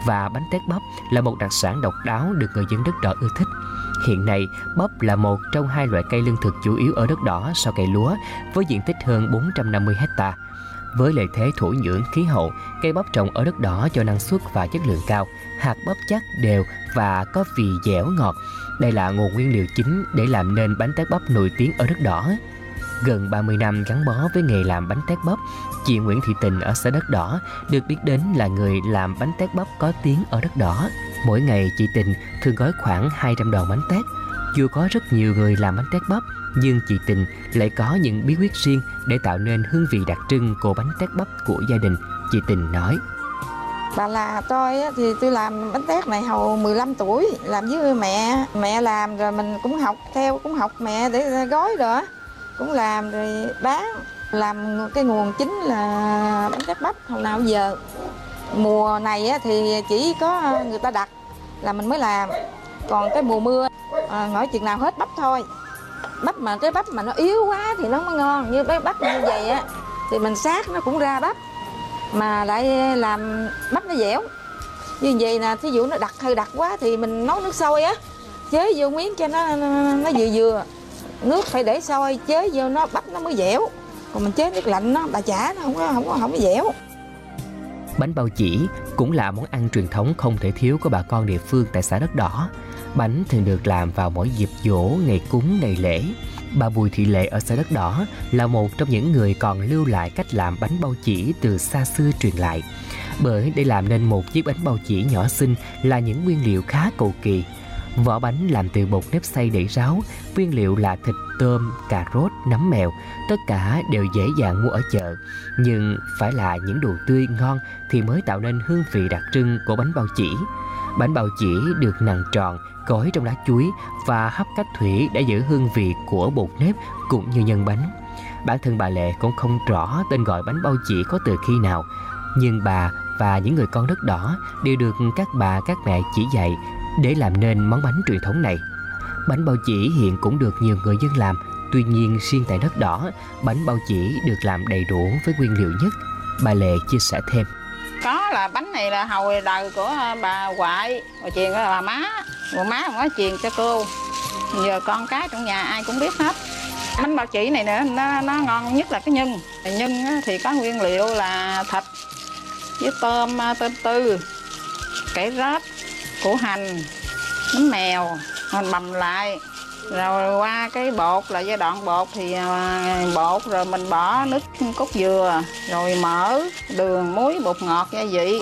và bánh tét bắp là một đặc sản độc đáo được người dân đất đỏ ưa thích. Hiện nay, bắp là một trong hai loại cây lương thực chủ yếu ở đất đỏ sau cây lúa, với diện tích hơn 450 hectare. Với lợi thế thổ nhưỡng, khí hậu, cây bắp trồng ở đất đỏ cho năng suất và chất lượng cao, hạt bắp chắc, đều và có vị dẻo ngọt. Đây là nguồn nguyên liệu chính để làm nên bánh tét bắp nổi tiếng ở đất đỏ. Gần 30 năm gắn bó với nghề làm bánh tét bắp, chị Nguyễn Thị Tình ở xã Đất Đỏ được biết đến là người làm bánh tét bắp có tiếng ở đất đỏ. Mỗi ngày chị Tình thường gói khoảng 200 đòn bánh tét. Dù có rất nhiều người làm bánh tét bắp, nhưng chị Tình lại có những bí quyết riêng để tạo nên hương vị đặc trưng của bánh tét bắp của gia đình. Chị Tình nói: Bà là tôi thì tôi làm bánh tét này hồi 15 tuổi, làm với mẹ. Mẹ làm rồi mình cũng học theo, cũng học mẹ để gói rồi cũng làm rồi bán. Làm cái nguồn chính là bánh tét bắp hồi nào giờ. Mùa này thì chỉ có người ta đặt là mình mới làm. Còn cái mùa mưa hỏi chừng nào hết bắp thôi. Bắp mà cái bắp mà nó yếu quá thì nó mới ngon. Như cái bắp như vậy thì mình sát nó cũng ra bắp, mà lại làm bắp nó dẻo. Như vậy nè, thí dụ nó hơi đặc quá thì mình nấu nước sôi chế vô miếng cho nó vừa vừa. Nước phải để sôi, chế vô nó bắp nó mới dẻo. Còn mình chế nước lạnh nó bà chả nó không có dẻo. Bánh bao chỉ cũng là món ăn truyền thống không thể thiếu của bà con địa phương tại xã Đất Đỏ. Bánh thường được làm vào mỗi dịp giỗ, ngày cúng, ngày lễ. Bà Bùi Thị Lệ ở xã Đất Đỏ là một trong những người còn lưu lại cách làm bánh bao chỉ từ xa xưa truyền lại. Bởi để làm nên một chiếc bánh bao chỉ nhỏ xinh là những nguyên liệu khá cầu kỳ. Vỏ bánh làm từ bột nếp xay đẩy ráo, nguyên liệu là thịt, tôm, cà rốt, nấm mèo, tất cả đều dễ dàng mua ở chợ. Nhưng phải là những đồ tươi ngon thì mới tạo nên hương vị đặc trưng của bánh bao chỉ. Bánh bao chỉ được nặn tròn, gói trong lá chuối và hấp cách thủy để giữ hương vị của bột nếp cũng như nhân bánh. Bản thân bà Lệ cũng không rõ tên gọi bánh bao chỉ có từ khi nào, nhưng bà và những người con Đất Đỏ đều được các bà các mẹ chỉ dạy để làm nên món bánh truyền thống này. Bánh bao chỉ hiện cũng được nhiều người dân làm, tuy nhiên riêng tại Đất Đỏ, bánh bao chỉ được làm đầy đủ với nguyên liệu nhất. Bà Lệ chia sẻ thêm: Có là bánh này là hồi đời của bà ngoại, rồi truyền cho bà má, rồi má cũng có truyền cho cô. Giờ con cái trong nhà ai cũng biết hết. Bánh bao chỉ này nữa nó ngon nhất là cái nhân. Nhân thì có nguyên liệu là thịt với tôm tươi, cải rốt, củ hành, nấm mèo, mình bằm lại. Rồi qua cái bột là giai đoạn bột thì bột rồi mình bỏ nước cốt dừa, rồi mỡ, đường, muối, bột ngọt, gia vị.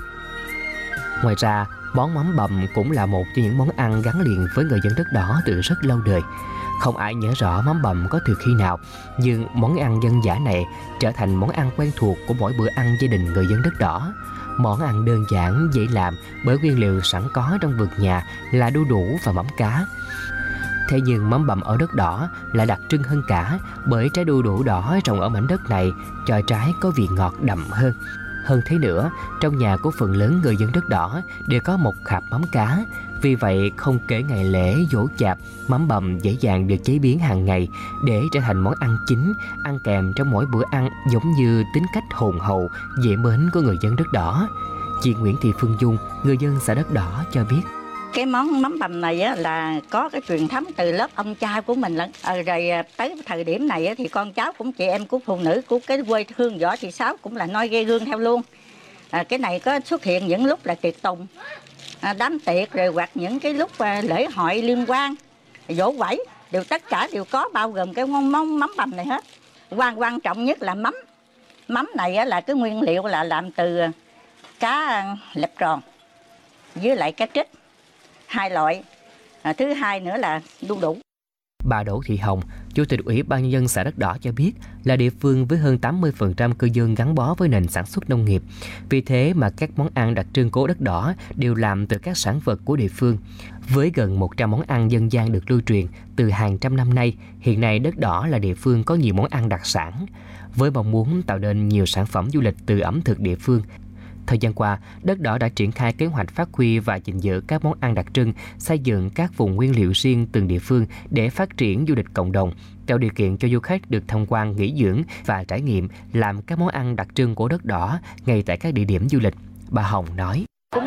Ngoài ra, món mắm bầm cũng là một trong những món ăn gắn liền với người dân Đất Đỏ từ rất lâu đời. Không ai nhớ rõ mắm bầm có từ khi nào, nhưng món ăn dân dã này trở thành món ăn quen thuộc của mỗi bữa ăn gia đình người dân Đất Đỏ. Món ăn đơn giản, dễ làm bởi nguyên liệu sẵn có trong vườn nhà là đu đủ và mắm cá. Thế nhưng mắm bầm ở Đất Đỏ là đặc trưng hơn cả bởi trái đu đủ đỏ trồng ở mảnh đất này cho trái có vị ngọt đậm hơn. Hơn thế nữa, trong nhà của phần lớn người dân Đất Đỏ đều có một khạp mắm cá. Vì vậy, không kể ngày lễ, giỗ chạp, mắm bầm dễ dàng được chế biến hàng ngày để trở thành món ăn chính, ăn kèm trong mỗi bữa ăn, giống như tính cách hồn hậu, dễ mến của người dân Đất Đỏ. Chị Nguyễn Thị Phương Dung, người dân xã Đất Đỏ cho biết: Cái món mắm bầm này là có cái truyền thống từ lớp ông cha của mình lận. Rồi tới thời điểm này thì con cháu cũng chị em của phụ nữ của cái quê hương Võ Thị Sáu cũng là noi ghe gương theo luôn. Cái này có xuất hiện những lúc là tiệc tùng, đám tiệc, rồi hoặc những cái lúc lễ hội liên quan, dỗ quẩy, tất cả đều có, bao gồm cái món mắm bầm này hết. Quan trọng nhất là mắm. Mắm này là cái nguyên liệu là làm từ cá lẹp tròn với lại cá trích, hai loại. Thứ hai nữa là đu đủ. Bà Đỗ Thị Hồng, Chủ tịch Ủy ban Nhân dân xã Đất Đỏ cho biết là địa phương với hơn 80% cư dân gắn bó với nền sản xuất nông nghiệp. Vì thế mà các món ăn đặc trưng của Đất Đỏ đều làm từ các sản vật của địa phương. Với gần 100 món ăn dân gian được lưu truyền từ hàng trăm năm nay, hiện nay Đất Đỏ là địa phương có nhiều món ăn đặc sản. Với mong muốn tạo nên nhiều sản phẩm du lịch từ ẩm thực địa phương, thời gian qua, Đất Đỏ đã triển khai kế hoạch phát huy và gìn giữ các món ăn đặc trưng, xây dựng các vùng nguyên liệu riêng từng địa phương để phát triển du lịch cộng đồng, tạo điều kiện cho du khách được tham quan, nghỉ dưỡng và trải nghiệm làm các món ăn đặc trưng của Đất Đỏ ngay tại các địa điểm du lịch. Bà Hồng nói: